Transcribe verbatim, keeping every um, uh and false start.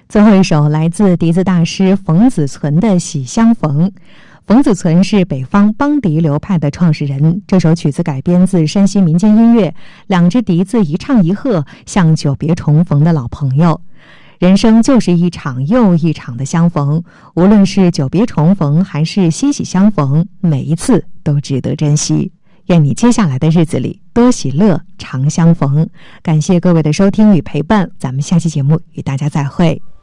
最后一首来自笛子大师冯子存的《喜相逢》。冯子存是北方邦笛流派的创始人，这首曲子改编自山西民间音乐，两只笛子一唱一和，像久别重逢的老朋友。人生就是一场又一场的相逢，无论是久别重逢还是欣喜相逢，每一次都值得珍惜。愿你接下来的日子里多喜乐，常相逢。感谢各位的收听与陪伴，咱们下期节目与大家再会。